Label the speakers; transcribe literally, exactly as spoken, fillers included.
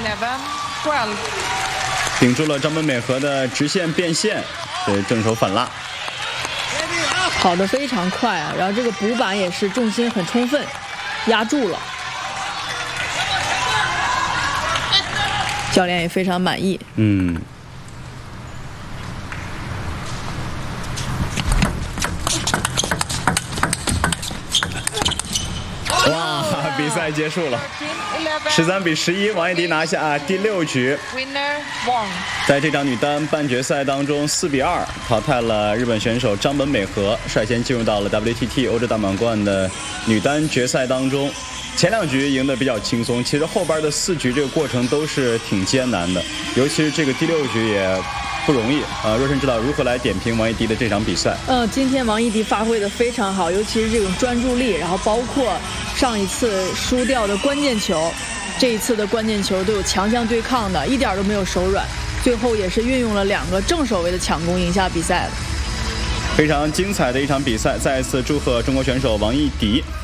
Speaker 1: 顶住了张本美和的直线变线，这正手反拉，
Speaker 2: 跑得非常快啊！然后这个补板也是重心很充分，压住了，教练也非常满意。
Speaker 1: 嗯。哇，比赛结束了，十三比十一，王艺迪拿下第六局。在这场女单半决赛当中，四比二淘汰了日本选手张本美和，率先进入到了 W T T 欧洲大满贯的女单决赛当中。前两局赢得比较轻松，其实后边的四局这个过程都是挺艰难的，尤其是这个第六局也不容易啊。若晨知道如何来点评王艺迪的这场比赛？
Speaker 2: 嗯，今天王艺迪发挥的非常好，尤其是这种专注力，然后包括上一次输掉的关键球，这一次的关键球都有强项对抗的，一点都没有手软，最后也是运用了两个正手位的抢攻赢下比赛的。
Speaker 1: 非常精彩的一场比赛，再一次祝贺中国选手王艺迪。